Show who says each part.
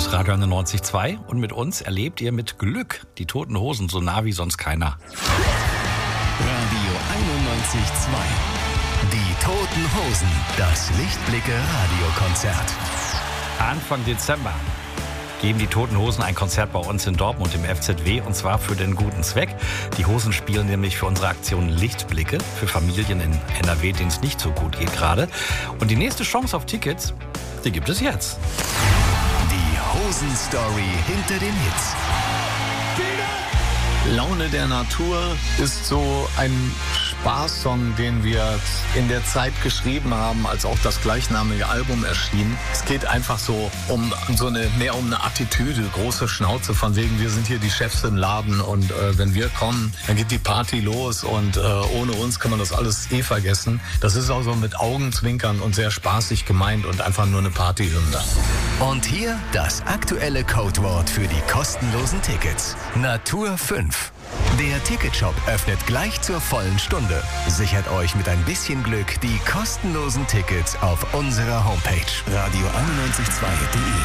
Speaker 1: ist Radio 91.2 und mit uns erlebt ihr mit Glück die Toten Hosen so nah wie sonst keiner.
Speaker 2: Radio 91.2. Die Toten Hosen. Das Lichtblicke-Radiokonzert.
Speaker 1: Anfang Dezember geben die Toten Hosen ein Konzert bei uns in Dortmund im FZW und zwar für den guten Zweck. Die Hosen spielen nämlich für unsere Aktion Lichtblicke für Familien in NRW, denen es nicht so gut geht gerade. Und die nächste Chance auf Tickets, die gibt es jetzt.
Speaker 2: Die Hosen-Story hinter den Hits.
Speaker 3: Laune der Natur ist so ein Spaßsong, den wir in der Zeit geschrieben haben, als auch das gleichnamige Album erschien. Es geht einfach so mehr um eine Attitüde, große Schnauze, von wegen, wir sind hier die Chefs im Laden und wenn wir kommen, dann geht die Party los und ohne uns kann man das alles vergessen. Das ist auch so mit Augenzwinkern und sehr spaßig gemeint und einfach nur eine Partyhymne.
Speaker 2: Und hier das aktuelle Codewort für die kostenlosen Tickets. Natur 5. Der Ticketshop öffnet gleich zur vollen Stunde. Sichert euch mit ein bisschen Glück die kostenlosen Tickets auf unserer Homepage radio912.de.